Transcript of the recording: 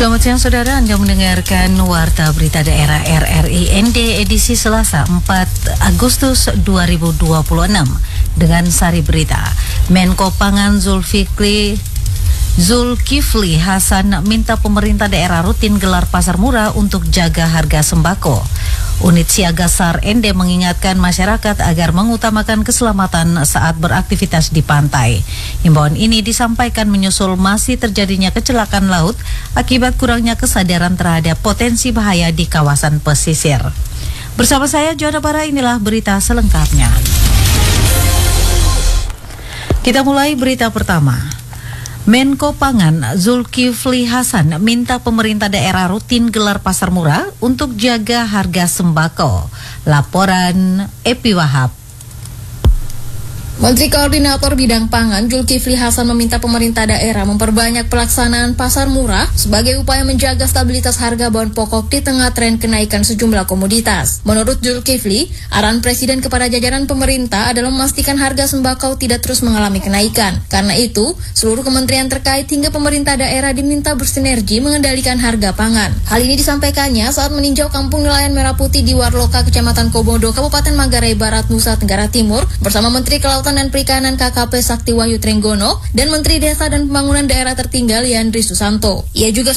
Selamat siang saudara, Anda mendengarkan Warta Berita Daerah RRI ND edisi Selasa 4 Agustus 2026 dengan sari berita. Menko Pangan Zulkifli Hasan minta pemerintah daerah rutin gelar pasar murah untuk jaga harga sembako. Unit Siaga SAR ND mengingatkan masyarakat agar mengutamakan keselamatan saat beraktivitas di pantai. Himbauan ini disampaikan menyusul masih terjadinya kecelakaan laut akibat kurangnya kesadaran terhadap potensi bahaya di kawasan pesisir. Bersama saya Joanna Bara, inilah berita selengkapnya. Kita mulai berita pertama. Menko Pangan Zulkifli Hasan minta pemerintah daerah rutin gelar pasar murah untuk jaga harga sembako. Laporan Epi Wahab. Menteri Koordinator Bidang Pangan Zulkifli Hasan meminta pemerintah daerah memperbanyak pelaksanaan pasar murah sebagai upaya menjaga stabilitas harga bahan pokok di tengah tren kenaikan sejumlah komoditas. Menurut Zulkifli, arahan Presiden kepada jajaran pemerintah adalah memastikan harga sembako tidak terus mengalami kenaikan. Karena itu, seluruh kementerian terkait hingga pemerintah daerah diminta bersinergi mengendalikan harga pangan. Hal ini disampaikannya saat meninjau kampung nelayan Merah Putih di Warloka, Kecamatan Komodo, Kabupaten Manggarai Barat, Nusa Tenggara Timur bersama Menteri Kelautan dan Perikanan KKP Sakti Wahyu Trenggono dan Menteri Desa dan Pembangunan Daerah Tertinggal Yandri Susanto. Ia juga